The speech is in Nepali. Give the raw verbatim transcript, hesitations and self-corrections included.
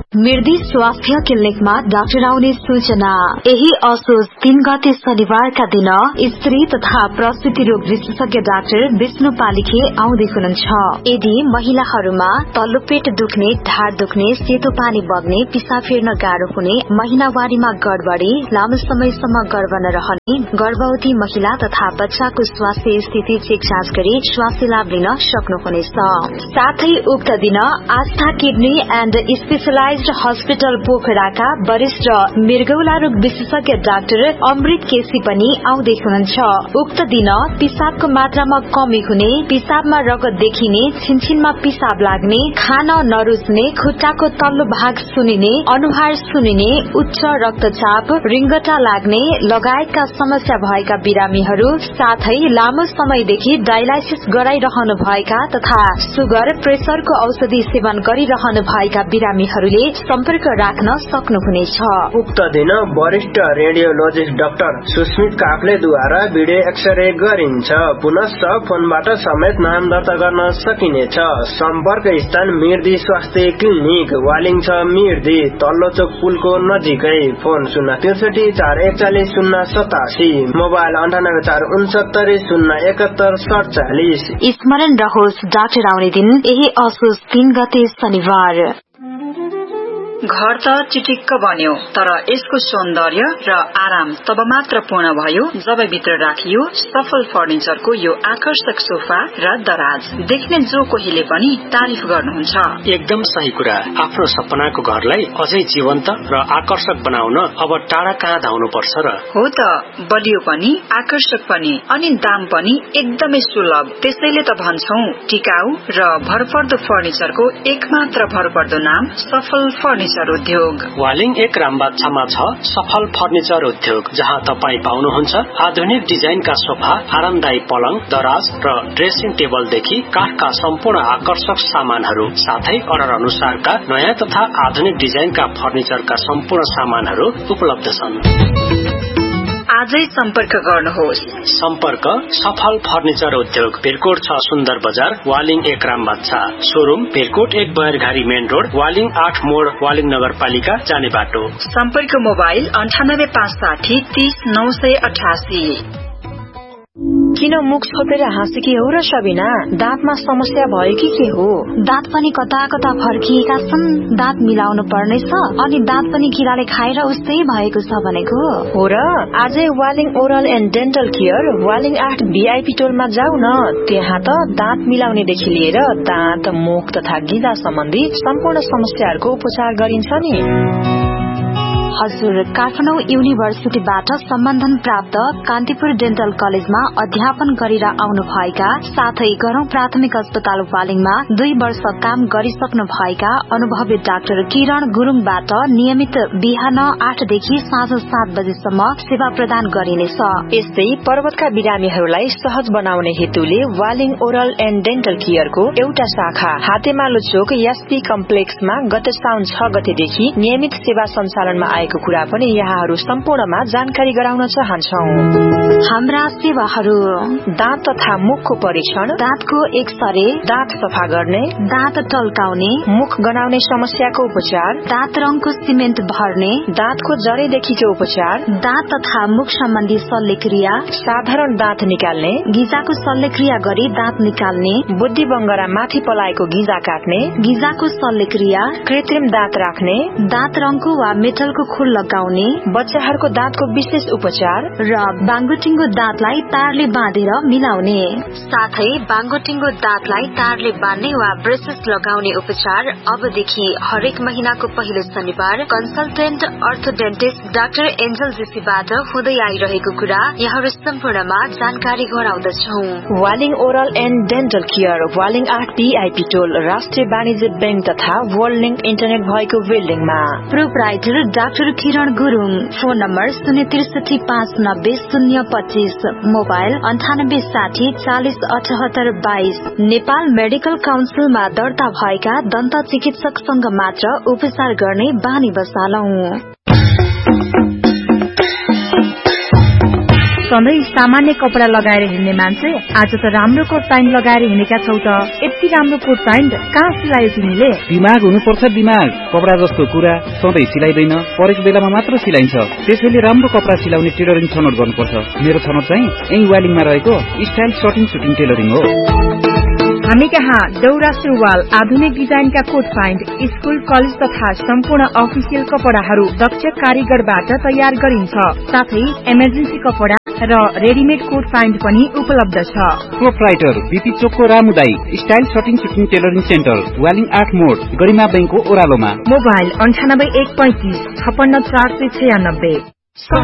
मृदी स्वास्थ्य क्लिनिकमा डाक्टर आउने सूचना। यही असोज तीन गते शनिबारका दिन स्त्री तथा प्रसूति रोग विशेषज्ञ डाक्टर विष्णु पालिखे आउँदै हुनुहुन्छ। यदि महिलाहरूमा तल्लो पेट दुख्ने, ढाड दुख्ने, सेतो पानी बग्ने, पिसाब फेर्न गाह्रो हुने, महिनावारीमा गडबडी, लामो समयसम्म गर्भ नरहने, गर्भवती महिला तथा बच्चाको स्वास्थ्य स्थिति चेक जाँच गरी स्वास्थ्य लाभ लिन सक्नुहुनेछ। साथै उक्त दिन आस्था किडनी एण्ड स्पेशलाइज हस्पिटल पोखराका वरिष्ठ मृगौला रोग विशेषज्ञ डाक्टर अमृत केसी पनि आउँदै हुनुहुन्छ। उक्त दिन पिसाबको मात्रामा कमी हुने, पिसाबमा रगत देखिने, छिनछिनमा पिसाब लाग्ने, खान नरुच्ने, खुट्टाको तल्लो भाग सुनिने, अनुहार सुनिने, उच्च रक्तचाप, रिङ्गटा लाग्ने लगायतका समस्या भएका बिरामीहरू, साथै लामो समयदेखि डायलाइसिस गराइरहनु भएका तथा सुगर प्रेसरको औषधि सेवन गरिरहनु भएका बिरामीहरूले सम्पर्क राख्न सक्नुहुनेछ। उक्त दिन वरिष्ठ radiologist doctor Susmit काफ्लेद्वारा video x-ray गरिन्छ। पुनश्च फोनबाट समेत नाम दर्ता गर्न सकिनेछ। सम्पर्क स्थान मृदी स्वास्थ्य क्लिनिक, वालिङ छ मृदी, तल्लो चोक पुलको नजिकै। फोन शून्य त्रिसठी चार एकचालिस शून्य सतासी, मोबाइल अन्ठानब्बे चार उनसत्तरी शून्य एकहत्तर सडचालिस। स्मरण रहोस्, डाक्टर आउने दिन यही असोज तीन गते शनिबार। घर त चिटिक्क बन्यो, तर यसको सौन्दर्य र आराम तब मात्र पूर्ण भयो जब भित्र राखियो सफल फर्निचरको यो आकर्षक सोफा र दराज। देख्ने जो कोहीले पनि तारिफ गर्नुहुन्छ। एकदम सही कुरा। आफ्नो सपनाको घरलाई अझै जीवन्त र आकर्षक बनाउन अब टाढा कहाँ धाउनु पर्छ र? हो त, बलियो पनि आकर्षक पनि अनि दाम पनि एकदमै सुलभ। त्यसैले त भन्छौं टिकाऊ र भरपर्दो फर्निचरको एकमात्र भरपर्दो नाम सफल फर्निचर उद्योग। वालिङ एक रामबाछामा छ सफल फर्निचर उद्योग, जहाँ तपाईँ पाउनुहुन्छ आधुनिक डिजाइनका सोफा, आरामदायी पलङ, दराज र ड्रेसिङ टेबलदेखि काठका सम्पूर्ण आकर्षक सामानहरू, साथै अर्डर अनुसारका नयाँ तथा आधुनिक डिजाइनका फर्निचरका सम्पूर्ण सामानहरू उपलब्ध छन्। आजै सम्पर्क गर्नुहोस्। सम्पर्क सफल फर्निचर उद्योग, पेरकोट छ सुन्दर बजार, वालिङ एक रामबाछा। शोरूम पेरकोट एक बयरघारी मेन रोड, वालिङ आठ मोड़, वालिङ नगरपालिका जाने बाटो। सम्पर्क मोबाइल अन्ठानब्बे पाँच साठी तीस नौ सय अठासी। किन मुख छोपेर हाँसेकी हो र सबिना? दाँतमा समस्या भयो कि के हो? दाँत पनि कता कता फर्किएका छन्, दाँत मिलाउनु पर्नेछ, अनि दाँत पनि किराले खाएर उस्तै भएको छ भनेको हो र। आजै Waling oral and dental care Waling आठ भिआइपी टोलमा जाऊ न। त्यहाँ त दाँत मिलाउनेदेखि लिएर दाँत, मुख तथा गिजा सम्बन्धी सम्पूर्ण समस्याहरूको उपचार गरिन्छ नि। हजुर, काठमाडौँ युनिभर्सिटीबाट सम्बन्धन प्राप्त कान्तिपुर डेन्टल कलेजमा अध्यापन गरेर आउनु भएका, साथै गरौं प्राथमिक अस्पताल वालिङमा दुई वर्ष काम गरिसक्नु भएका अनुभवी डाक्टर किरण गुरुङबाट नियमित बिहान आठदेखि साँझ सात बजेसम्म सेवा प्रदान गरिनेछ। यस्तै पर्वतका बिरामीहरूलाई सहज बनाउने हेतुले वालिङ ओरल एन्ड डेन्टल केयरको एउटा शाखा हातेमालो चोक एसपी कम्प्लेक्समा गत साउन छ गतेदेखि नियमित सेवा सञ्चालनमा आएको कुरा पनि यहाँहरू सम्पूर्णमा जानकारी गराउन चाहन्छौ। हाम्रा सेवाहरू: दाँत तथा मुखको परीक्षण, दाँतको एक्सरे, दाँत सफा गर्ने, दाँत टल्काउने, मुख गनाउने समस्याको उपचार, दाँत रङको सिमेन्ट भर्ने, दाँतको जरेदेखिको उपचार, दाँत तथा मुख सम्बन्धी शल्यक्रिया, साधारण दाँत निकाल्ने, गिजाको शल्यक्रिया गरी दाँत निकाल्ने, बुद्धि बङ्गरा माथि पलाएको गिजा काट्ने, गिजाको शल्यक्रिया, कृत्रिम दाँत राख्ने, दाँत रङको वा मेटलको खुर लगाउने, बच्चाहरूको दाँतको विशेष उपचार र बाङ्गोटिङ्गो दाँतलाई तारले बाँधेर मिलाउने, साथै बाङ्गोटिङ्गो दाँतलाई तारले बाँध्ने वा ब्रेसेस लगाउने उपचार अबदेखि हरेक महिनाको पहिलो शनिबार कन्सल्टेन्ट अर्थोडेन्टिस्ट डाक्टर एन्जल जेसीबाट हुँदै आइरहेको कुरा यहाँहरू सम्पूर्णमा जानकारी गराउँदछौ। Waling oral and dental care Waling आठ पीआईपी टोल, राष्ट्रिय वाणिज्य बैंक तथा वर्ल्ड लिंक इन्टरनेट भएको बिल्डिङमा। प्रोप्राइटर डाक्टर किरण गुरुङ। फोन नम्बर शून्य त्रिसठी पाँच नब्बे शून्य पच्चीस, मोबाइल अन्ठानब्बे साठी चालिस अठहत्तर बाइस। नेपाल मेडिकल काउन्सिलमा दर्ता भएका दन्त चिकित्सकसँग मात्र उपचार गर्ने बानी बसालौं। सधैँ सामान्य कपडा लगाएर हिँड्ने मान्छे आज त राम्रो कोट प्यान्ट लगाएर हिँडेका छौ त। यति राम्रो कोट प्यान्ट कहाँ सिलायो तिमीले? दिमाग हुनुपर्छ दिमाग। कपडा जस्तो कुरा सधैँ सिलाइदैन, परेको बेलामा मात्र सिलाइन्छ। त्यसैले राम्रो कपडा सिलाउने टेलरिङ छनौट गर्नुपर्छ। मेरो छनौट चाहिँ यही वालिङमा रहेको स्टाइल सर्टिङ सुटिङ टेलरिङ हो। हामी कहाँ दौरा सुरुवाल, आधुनिक डिजाइनका कोट प्यान्ट, स्कुल कलेज तथा सम्पूर्ण अफिसियल कपडाहरू दक्ष कारीगरबाट तयार गरिन्छ। साथै इमर्जेन्सी कपडा र रेडिमेड कोट प्यान्ट पनि उपलब्ध छ। प्रोप्राइटर बीपी चोकको रामुदाई style shirting shooting tailoring centre, Waling आठ मोड, गरिमा बैंकको ओह्रालोमा। मोबाइल अन्ठानब्बे एक पैंतिस छपन्न चार सय छयानब्बे।